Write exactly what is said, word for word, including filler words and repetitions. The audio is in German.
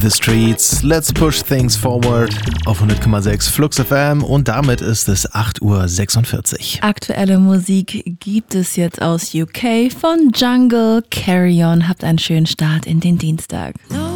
The Streets, Let's Push Things Forward auf hundert Komma sechs Flux F M und damit ist es acht Uhr sechsundvierzig. Aktuelle Musik gibt es jetzt aus U K von Jungle, Carry On. Habt einen schönen Start in den Dienstag. No.